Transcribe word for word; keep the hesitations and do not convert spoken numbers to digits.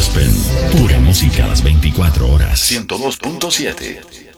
Gospel, pura música a las veinticuatro horas. ciento dos punto siete